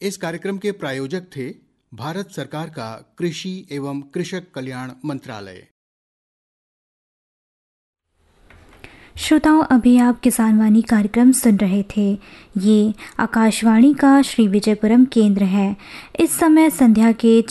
इस कार्यक्रम के प्रायोजक थे भारत सरकार का कृषि एवं कृषक कल्याण मंत्रालय। श्रोताओं, अभी आप किसान वाणी कार्यक्रम सुन रहे थे। ये आकाशवाणी का श्री विजयपुरम केंद्र है। इस समय संध्या के